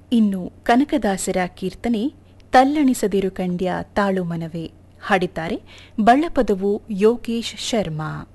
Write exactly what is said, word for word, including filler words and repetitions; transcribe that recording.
ಇನ್ನು ಕನಕದಾಸರ ಕೀರ್ತನೆ ತಲ್ಲಣಿಸದಿರು ಕಂಡ್ಯ ತಾಳು ಮನವೇ ಹಾಡಿದ್ದಾರೆ ಬಳ್ಳಪದವು ಯೋಗೇಶ್ ಶರ್ಮಾ.